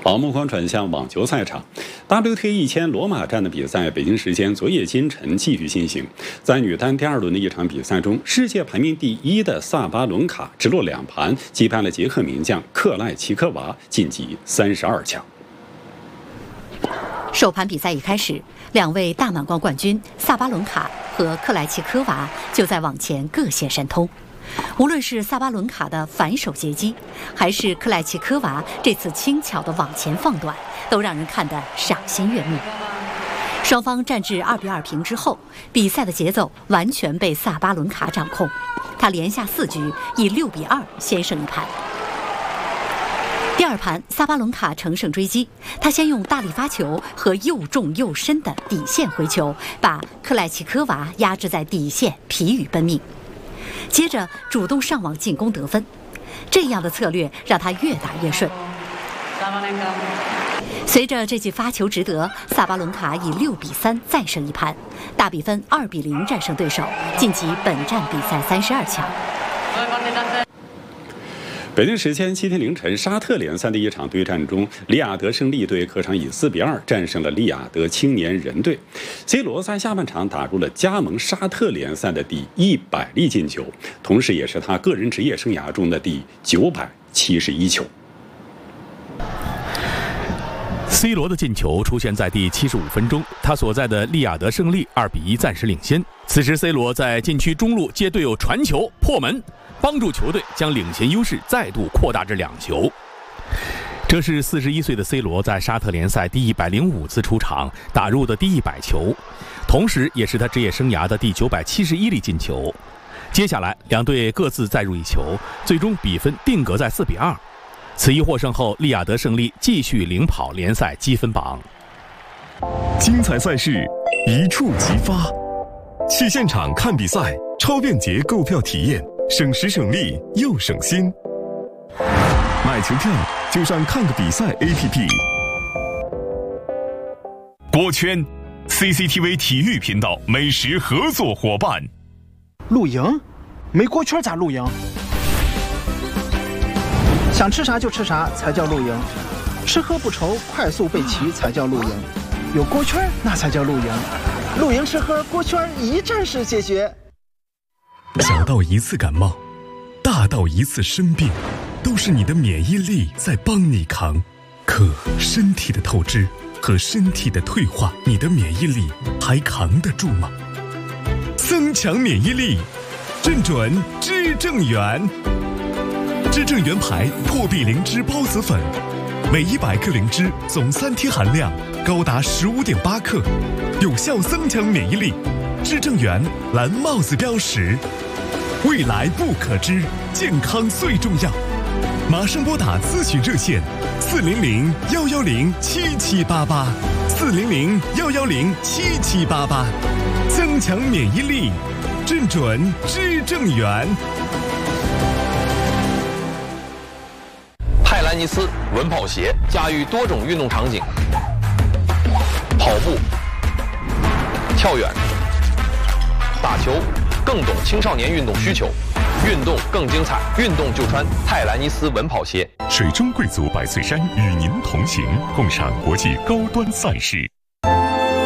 好，目光转向网球赛场 ，WTA 1000罗马站的比赛，北京时间昨夜今晨继续进行。在女单第2轮的一场比赛中，世界排名第1的萨巴伦卡直落2盘击败了捷克名将克赖奇科娃，晋级32强。 首盘比赛一开始，两位大满贯冠军萨巴伦卡和克莱奇科娃就在网前各显神通。无论是萨巴伦卡的反手截击，还是克莱奇科娃这次轻巧的往前放短，都让人看得赏心悦目。双方战至2-2平之后，比赛的节奏完全被萨巴伦卡掌控，他连下4局，以6-2先胜一盘。第2盘，萨巴伦卡乘胜追击，他先用大力发球和又重又深的底线回球，把克莱奇科娃压制在底线，疲于奔命。接着主动上网进攻得分，这样的策略让他越打越顺。随着这记发球值得，萨巴伦卡以6-3再胜一盘，大比分2-0战胜对手，晋级本站比赛32强。 北京时间7天凌晨，沙特联赛的一场对战中，利雅得胜利队客场以4-2战胜了利雅得青年人队。C 罗在下半场打入了加盟沙特联赛的第100粒进球，同时也是他个人职业生涯中的第971球。 C 罗的进球出现在第75分钟，他所在的利雅得胜利2-1暂时领先。此时 C 罗在禁区中路接队友传球破门，帮助球队将领先优势再度扩大至2球。这是41岁的 C 罗在沙特联赛第105次出场打入的第100球，同时也是他职业生涯的第971粒进球。接下来两队各自再入1球，最终比分定格在4-2。此一获胜后，利雅得胜利继续领跑联赛积分榜。 精彩赛事一触即发，去现场看比赛，超便捷购票体验，省时省力又省心。买球票就上看个比赛 APP。锅圈 CCTV 体育频道美食合作伙伴。 露营？没锅圈咋露营？想吃啥就吃啥才叫露营，吃喝不愁，快速备齐才叫露营，有锅圈那才叫露营，露营吃喝锅圈一站式解决。 小到一次感冒，大到一次生病，都是你的免疫力在帮你扛。可身体的透支和身体的退化，你的免疫力还扛得住吗？增强免疫力，正准知正元。知正元牌破壁灵芝孢子粉，每100克灵芝总3天含量高达15.8克，有效增强免疫力。知正元蓝帽子标识，未来不可知，健康最重要。马上拨打咨询热线400-110-7788，400-110-7788，增强免疫力，正准知正元。 泰兰尼斯稳跑鞋驾驭多种运动场景，跑步、跳远、打球，更懂青少年运动需求，运动更精彩，运动就穿泰兰尼斯稳跑鞋。 水中贵族百岁山与您同行，共赏国际高端赛事。